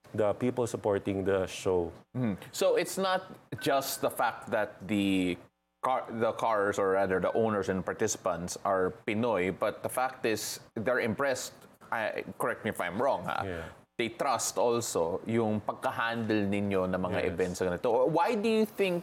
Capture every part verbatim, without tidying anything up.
the people supporting the show. Mm. So it's not just the fact that the car, the cars, or rather the owners and participants are Pinoy, but the fact is they're impressed. I, correct me if I'm wrong, ha? Yeah. They trust also yung pagka-handle ninyo ng mga Yes. events sa ganito. Why do you think,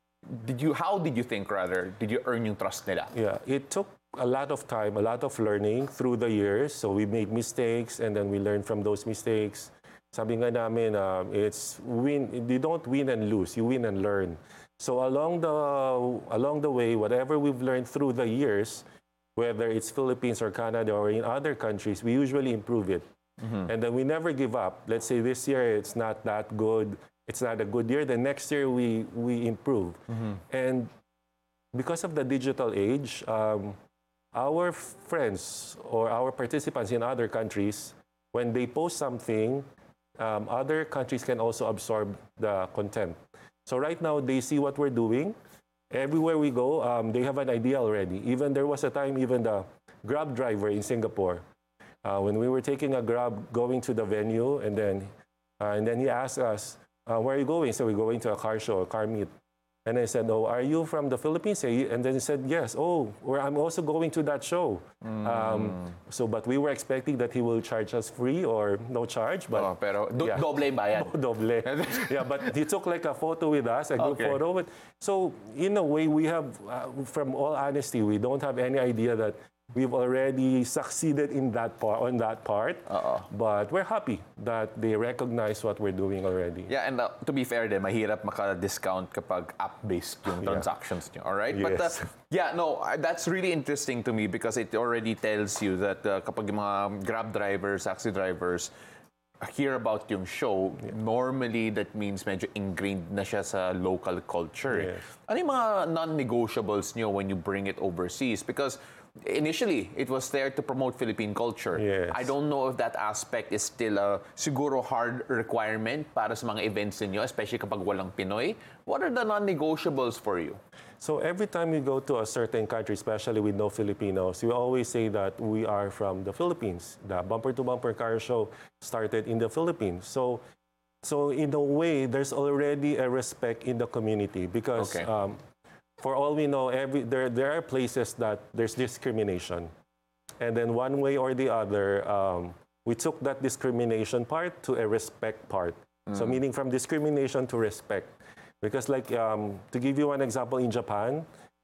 did you, how did you think rather, did you earn yung trust nila? Yeah, it took a lot of time, a lot of learning through the years. So we made mistakes and then we learned from those mistakes. Sabi nga namin, um, it's win. You don't win and lose. You win and learn. So along the along the way, whatever we've learned through the years, whether it's Philippines or Canada or in other countries, we usually improve it. Mm-hmm. And then we never give up. Let's say this year it's not that good. It's not a good year. The next year we we improve. Mm-hmm. And because of the digital age, um, our friends or our participants in other countries, when they post something, um, other countries can also absorb the content. So right now, they see what we're doing. Everywhere we go, um, they have an idea already. Even there was a time, even the Grab driver in Singapore, uh, when we were taking a Grab going to the venue, and then, uh, and then he asked us, uh, where are you going? So we're going to a car show, a car meet. And I said, oh, are you from the Philippines? And then he said, yes. Oh, well, I'm also going to that show. Mm. Um, so, but we were expecting that he will charge us free or no charge. But oh, pero do- yeah. doble yung bayad. Doble. Yeah, but he took like a photo with us, a group Okay. photo. But, so, in a way, we have, uh, from all honesty, we don't have any idea that we've already succeeded in that part, on that part. Uh-oh. But we're happy that they recognize what we're doing already. Yeah, and uh, to be fair din, mahirap maka-discount kapag app-based yung transactions nyo, all right? Yes. But uh, yeah, no, uh, that's really interesting to me because it already tells you that uh, kapag yung mga Grab drivers, taxi drivers, hear about yung show, yeah. Normally that means medyo ingrained na siya sa local culture. Yes. Ano yung mga non-negotiables nyo when you bring it overseas? Because initially, it was there to promote Philippine culture. Yes. I don't know if that aspect is still a siguro hard requirement para sa mga events ninyo, especially kapag walang Pinoy. What are the non-negotiables for you? So every time we go to a certain country, especially with no Filipinos, we always say that we are from the Philippines. The Bumper to Bumper Car Show started in the Philippines. So, so in a way, there's already a respect in the community because Okay. um, for all we know, every there there are places that there's discrimination, and then one way or the other, um, we took that discrimination part to a respect part. Mm. So meaning from discrimination to respect, because like um, to give you one example, in Japan,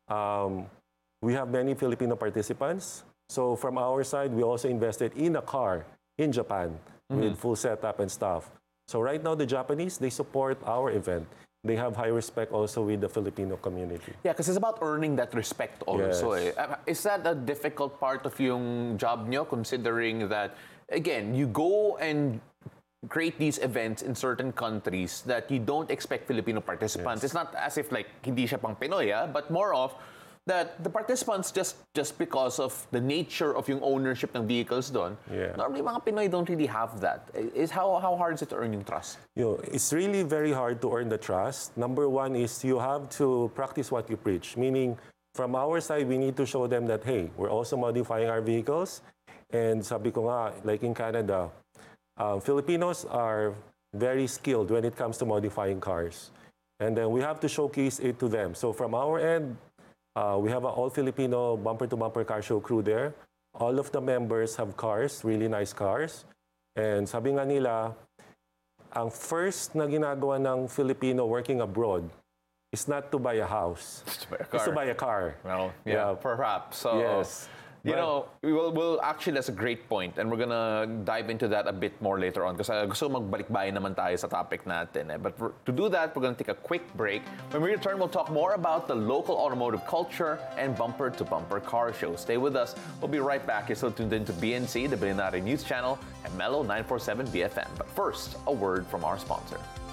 um, we have many Filipino participants. So from our side, we also invested in a car in Japan mm-hmm. with full setup and stuff. So right now, the Japanese, they support our event. They have high respect also with the Filipino community. Yeah, because it's about earning that respect also. Yes. Eh. Uh, Is that a difficult part of yung job nyo, considering that, again, you go and create these events in certain countries that you don't expect Filipino participants. Yes. It's not as if like hindi siya pang Pinoy, ah, but more of that the participants just just because of the nature of yung ownership ng vehicles doon. Yeah. Normally, mga Pinoy don't really have that. Is how how hard is it to earn yung trust? You know, it's really very hard to earn the trust. Number one is you have to practice what you preach. Meaning, from our side, we need to show them that, hey, we're also modifying our vehicles. And sabi ko nga, like in Canada, uh, Filipinos are very skilled when it comes to modifying cars. And then we have to showcase it to them. So from our end, Uh, we have an all-Filipino bumper-to-bumper car show crew there. All of the members have cars, really nice cars. And sabi nga nila, ang first na ginagawa ng Filipino working abroad is not to buy a house. To buy a car. It's to buy a car. Well, yeah, Yeah. perhaps. So, Yes. you But- know, we will, will actually, that's a great point, and we're gonna dive into that a bit more later on because uh, gusto magbalik-bayan naman tayo sa topic natin. Eh. But for, to do that, we're gonna take a quick break. When we return, we'll talk more about the local automotive culture and bumper-to-bumper car shows. Stay with us. We'll be right back. You're still tuned into B N C, the Bilinari News Channel, and Mellow nine forty-seven B F M. But first, a word from our sponsor.